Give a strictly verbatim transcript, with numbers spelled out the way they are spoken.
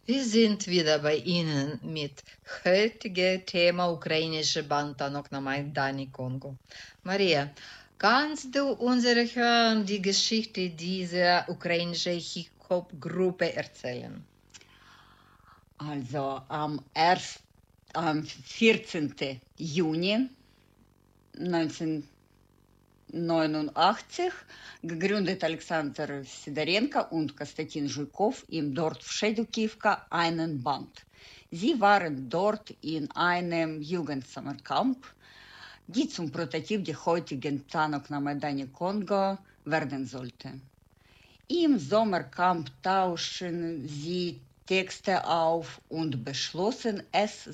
Wir sind wieder bei Ihnen mit heutigem Thema ukrainische Band Tanok na Maidani Kongo. Maria, kannst du unseren Hörern die Geschichte dieser ukrainischen Hip-Hop-Gruppe erzählen? Also am, erst, am vierzehnten Juni neunzehnhundertneunundachtzig gegründet Alexander Sidorenko und Konstantin Zhuikov im Dorf Schedukivka einen Band. Sie waren dort in einem Jugendsommercamp, die zum Prototyp der heutigen Tanok na Maidani Kongo werden sollte. Im Sommercamp tauschten sie Texte auf und beschlossen, es